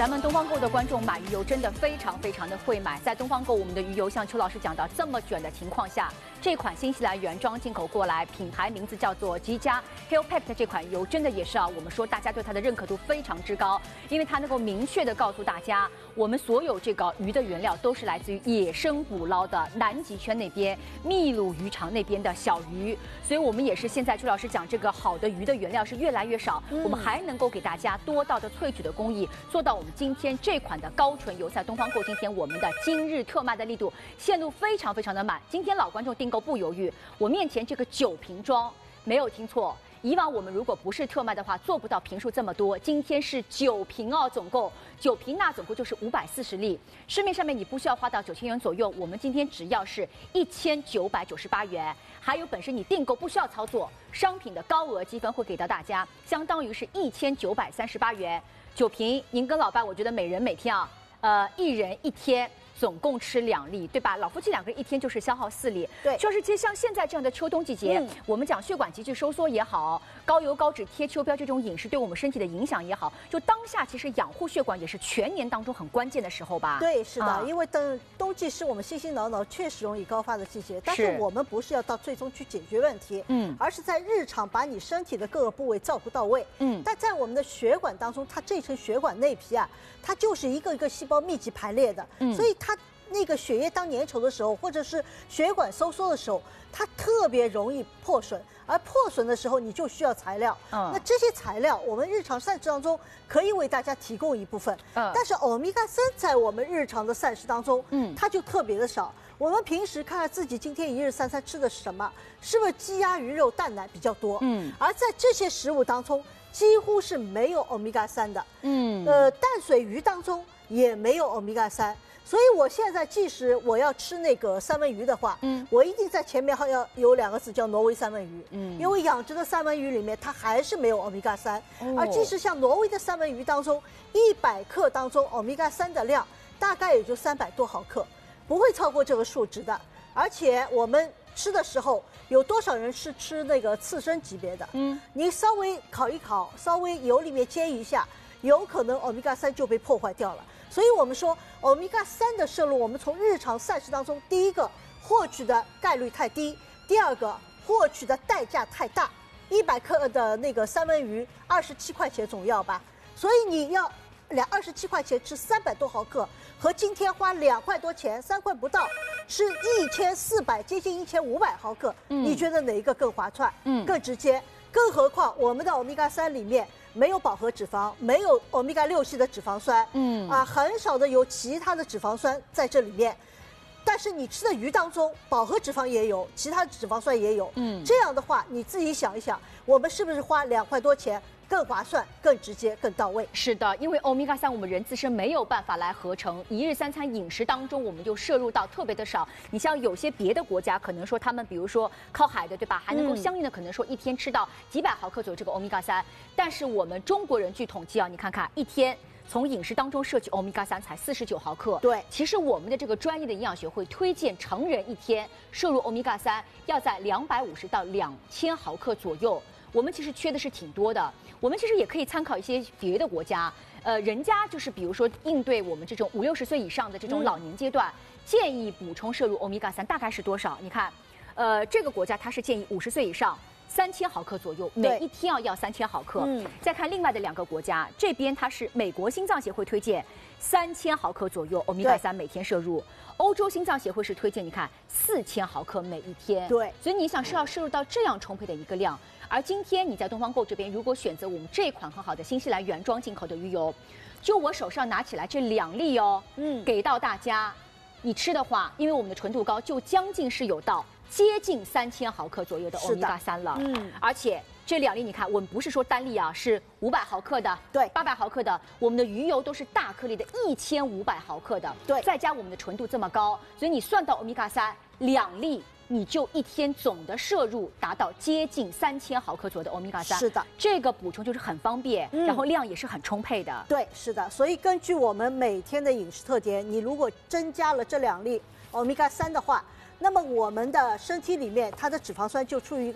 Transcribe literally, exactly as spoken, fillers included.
咱们东方购的观众买鱼油真的非常非常的会买，在东方购我们的鱼油像邱老师讲到这么卷的情况下，这款新西兰原装进口过来，品牌名字叫做吉家 Hillpack 的这款油真的也是啊，我们说大家对它的认可度非常之高，因为它能够明确的告诉大家，我们所有这个鱼的原料都是来自于野生捕捞的南极圈那边秘鲁渔场那边的小鱼，所以我们也是现在邱老师讲这个好的鱼的原料是越来越少，嗯、我们还能够给大家多道的萃取的工艺，做到我们今天这款的高纯油在东方购今天我们的今日特卖的力度线路非常非常的满，今天老观众订购不犹豫，我面前这个九瓶装没有听错。以往我们如果不是特卖的话，做不到瓶数这么多。今天是九瓶哦，总共九瓶，那总共就是五百四十粒。市面上面你不需要花到九千元左右，我们今天只要是一千九百九十八元。还有本事你订购不需要操作，商品的高额积分会给到大家，相当于是一千九百三十八元。九瓶，您跟老伴，我觉得每人每天啊，呃，一人一天。总共吃两粒，对吧？老夫妻两个人一天就是消耗四粒。 对， 就是其实像现在这样的秋冬季节，嗯、我们讲血管急剧收缩也好，高油高脂贴秋膘这种饮食对我们身体的影响也好，就当下其实养护血管也是全年当中很关键的时候吧。 对，是的， 啊、 因为冬冬季是我们心心挠挠确实容易高发的季节，但是我们不是要到最终去解决问题，嗯，而是在日常把你身体的各个部位照顾到位，嗯，但在我们的血管当中，它这层血管内皮啊，它就是一个一个细胞密集排列的，嗯，所以它。那个血液当粘稠的时候，或者是血管收缩的时候，它特别容易破损，而破损的时候你就需要材料。嗯，那这些材料我们日常膳食当中可以为大家提供一部分。嗯，但是欧米伽三在我们日常的膳食当中，嗯，它就特别的少。我们平时看看自己今天一日三餐吃的是什么，是不是鸡鸭鱼肉蛋奶比较多？嗯，而在这些食物当中，几乎是没有欧米伽三的。嗯，呃，淡水鱼当中也没有欧米伽三。所以我现在即使我要吃那个三文鱼的话，嗯，我一定在前面还要有两个字叫挪威三文鱼，嗯，因为养殖的三文鱼里面它还是没有欧米伽三，哦、而即使像挪威的三文鱼当中，一百克当中欧米伽三的量大概也就三百多毫克，不会超过这个数值的。而且我们吃的时候，有多少人是吃那个刺身级别的？嗯，你稍微烤一烤，稍微油里面煎一下，有可能欧米伽三就被破坏掉了。所以我们说，欧米伽三的摄入，我们从日常膳食当中，第一个获取的概率太低，第二个获取的代价太大。一百克的那个三文鱼，二十七块钱总要吧？所以你要两二十七块钱吃三百多毫克，和今天花两块多钱，三块不到，吃一千四百接近一千五百毫克，嗯、你觉得哪一个更划算？嗯，更直接？更何况我们的欧米伽三里面。没有饱和脂肪，没有欧米伽六系的脂肪酸，嗯啊，很少的有其他的脂肪酸在这里面。但是你吃的鱼当中，饱和脂肪也有，其他脂肪酸也有，嗯，这样的话你自己想一想，我们是不是花两块多钱？更划算、更直接、更到位。 是的，因为欧米伽三我们人自身没有办法来合成，一日三餐饮食当中我们就摄入到特别的少。你像有些别的国家，可能说他们比如说靠海的，对吧？还能够相应的可能说一天吃到几百毫克左右这个欧米伽三，但是我们中国人据统计啊，你看看一天。从饮食当中摄取欧米伽三才四十九毫克。 对， 其实我们的这个专业的营养学会推荐成人一天摄入欧米伽三要在两百五十到两千毫克左右。我们其实缺的是挺多的。我们其实也可以参考一些别的国家，呃，人家就是比如说应对我们这种五六十岁以上的这种老年阶段，嗯、建议补充摄入欧米伽三大概是多少？你看，呃，这个国家它是建议五十岁以上。三千毫克左右，每一天要要三千毫克。嗯，再看另外的两个国家，这边它是美国心脏协会推荐三千毫克左右欧米伽三每天摄入，欧洲心脏协会是推荐你看四千毫克每一天。 对， 所以你想是要摄入到这样充沛的一个量，而今天你在东方购这边，如果选择我们这款很好的新西兰原装进口的鱼油，就我手上拿起来这两粒哦，嗯，给到大家，你吃的话，因为我们的纯度高，就将近是有到。接近三千毫克左右的欧米伽三了，嗯，而且这两粒你看，我们不是说单粒啊，是五百毫克的， 对， 八百毫克的，我们的鱼油都是大颗粒的，一千五百毫克的， 对， 再加我们的纯度这么高，所以你算到欧米伽三两粒，你就一天总的摄入达到接近三千毫克左右的欧米伽三， 是的， 这个补充就是很方便，嗯、然后量也是很充沛的， 对，是的，所以根据我们每天的饮食特点，你如果增加了这两粒欧米伽三的话。那么我们的身体里面，它的脂肪酸就处于一个